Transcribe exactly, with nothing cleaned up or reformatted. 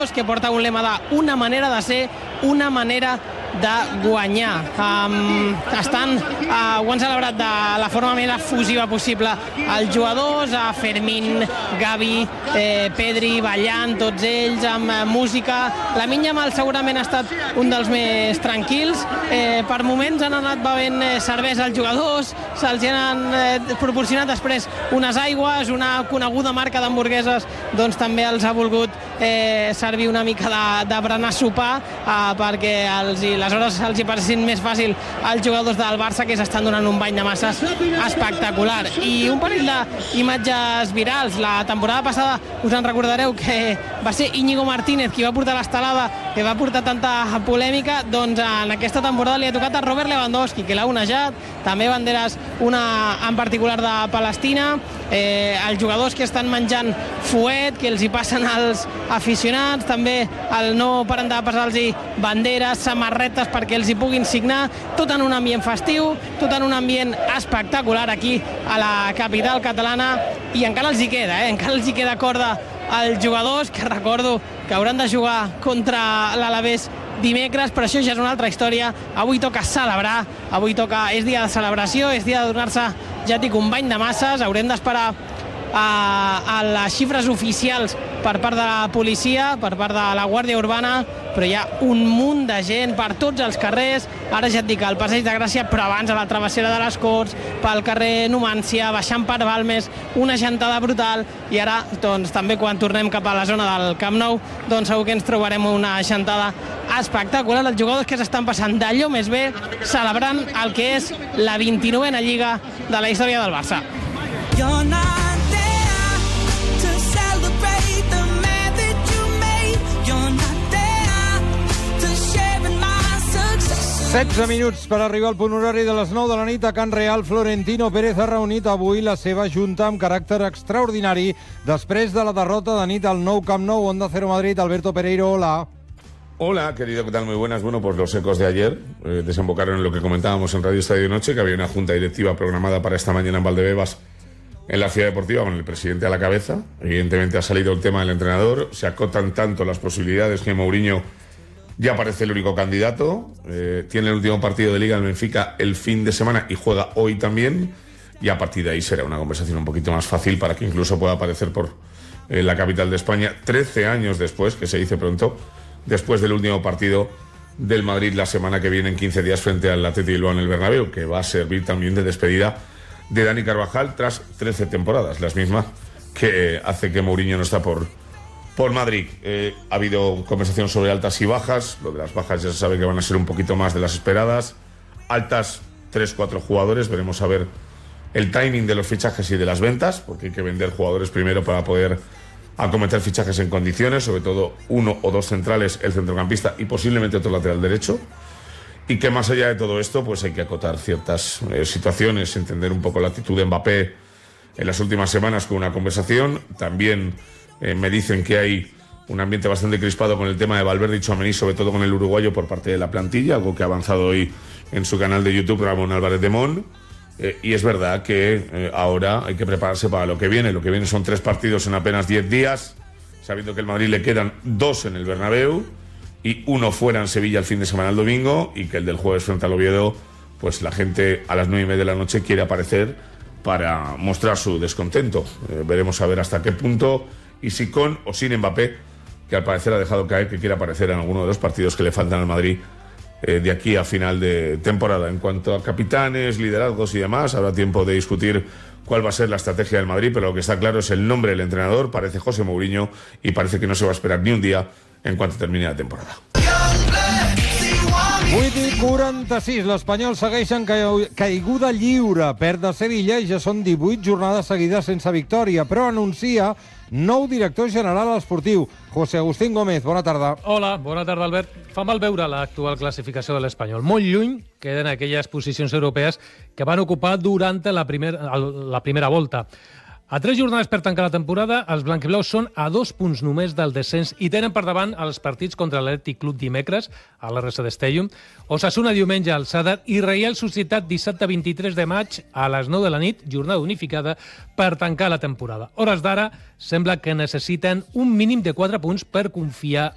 que porta un lema de una manera de ser, una manera de guanyar. Um, estan, uh, ho han celebrat de la forma més efusiva possible els jugadors, a Fermín, Gavi, eh, Pedri, ballant, tots ells, amb uh, música. Lamine Yamal segurament ha estat un dels més tranquils. Eh, per moments han anat bevent eh, cervesa als jugadors, se'ls han eh, proporcionat després unes aigües, una coneguda marca d'hamburgueses, doncs també els ha volgut eh, servir una mica de, de berenar sopar eh, perquè els, i les hores els hi passin més fàcil als jugadors del Barça, que s'estan donant un bany de masses espectacular. I un parell d'imatges virals. La temporada passada us en recordareu que va ser Íñigo Martínez qui va portar l'estelada, que va portar tanta polèmica. Doncs en aquesta temporada li ha tocat a Robert Lewandowski, que l'ha onejat, també banderes, una en particular de Palestina, eh, els jugadors que estan menjant fuet, que els hi passen als aficionats, també el no paren de passar-los banderes, samarretes perquè els hi puguin signar, tot en un ambient festiu, tot en un ambient espectacular aquí a la capital catalana, i encara els hi queda, eh? encara els hi queda corda als jugadors, que recordo que hauran de jugar contra l'Alavés dimecres, però això ja és una altra història. Avui toca celebrar, avui toca, és dia de celebració, és dia de donar-se, ja dic, un bany de masses. Haurem d'esperar a, a les xifres oficials per part de la policia, per part de la Guàrdia Urbana, però hi ha un munt de gent per tots els carrers. Ara ja et dic, al Passeig de Gràcia, però abans a la travessera de les Corts, pel carrer Numància, baixant per Balmes, una gentada brutal, i ara, doncs, també quan tornem cap a la zona del Camp Nou, doncs segur que ens trobarem una gentada espectacular. Els jugadors que s'estan passant d'allò més bé, celebrant el que és la vint-i-novena Lliga de la història del Barça. setze minuts per arribar al punt horari de les nou de la nit a Can Real. Florentino Pérez ha reunit avui la seva junta amb caràcter extraordinari després de la derrota de nit al nou Camp Nou. Onda Cero Madrid, Alberto Pereiro, hola. Hola, querido, ¿qué tal? Muy buenas. Bueno, pues los ecos de ayer eh, desembocaron en lo que comentábamos en Radio Estadio Noche, que había una junta directiva programada para esta mañana en Valdebebas, en la Ciudad Deportiva, con el presidente a la cabeza. Evidentemente ha salido el tema del entrenador. Se acotan tanto las posibilidades que Mourinho ya parece el único candidato. Eh, tiene el último partido de Liga el Benfica el fin de semana y juega hoy también. Y a partir de ahí será una conversación un poquito más fácil para que incluso pueda aparecer por eh, la capital de España, trece años después, que se dice pronto, después del último partido del Madrid la semana que viene, en quince días, frente al Athletic Bilbao en el Bernabéu, que va a servir también de despedida de Dani Carvajal tras trece temporadas, las mismas que eh, hace que Mourinho no está por... Por Madrid. Eh, ha habido conversación sobre altas y bajas. Lo de las bajas ya se sabe que van a ser un poquito más de las esperadas. Altas, tres, cuatro jugadores. Veremos a ver el timing de los fichajes y de las ventas, porque hay que vender jugadores primero para poder acometer fichajes en condiciones, sobre todo uno o dos centrales, el centrocampista y posiblemente otro lateral derecho. Y que más allá de todo esto, pues hay que acotar ciertas eh, situaciones, entender un poco la actitud de Mbappé en las últimas semanas con una conversación. También Eh, me dicen que hay un ambiente bastante crispado con el tema de Valverde y Tchouaméni, sobre todo con el uruguayo por parte de la plantilla, algo que ha avanzado hoy en su canal de YouTube Ramón Álvarez de Mon. Eh, y es verdad que eh, ahora hay que prepararse para lo que viene. Lo que viene son tres partidos en apenas diez días, sabiendo que al Madrid le quedan dos en el Bernabéu y uno fuera en Sevilla el fin de semana el domingo, y que el del jueves frente al Oviedo, pues la gente a las nueve y media de la noche quiere aparecer para mostrar su descontento. Eh, veremos a ver hasta qué punto, y si con o sin Mbappé, que al parecer ha dejado caer que quiere aparecer en alguno de los partidos que le faltan al Madrid eh, de aquí a final de temporada. En cuanto a capitanes, liderazgos y demás, habrá tiempo de discutir cuál va a ser la estrategia del Madrid, pero lo que está claro es el nombre del entrenador. Parece José Mourinho, y parece que no se va a esperar ni un día en cuanto termine la temporada. vuit i quaranta-sis, l'Espanyol segueix en caiguda lliure, perd de Sevilla i ja són divuit jornades seguides sense victòria, però anuncia nou director general esportiu. José Agustín Gómez, bona tarda. Hola, bona tarda, Albert. Fa mal veure l'actual classificació de l'Espanyol. Molt lluny queden aquelles posicions europees que van ocupar durant la, primer, la primera volta. A tres jornades per tancar la temporada, els blanquiblaus són a dos punts només del descens i tenen per davant els partits contra l'Atlètic Club dimecres a l'R S D Stadium, Osasuna diumenge al Sadar i Reial Societat dissabte vint-i-tres de maig a les nou de la nit, jornada unificada, per tancar la temporada. Hores d'ara, sembla que necessiten un mínim de quatre punts per confiar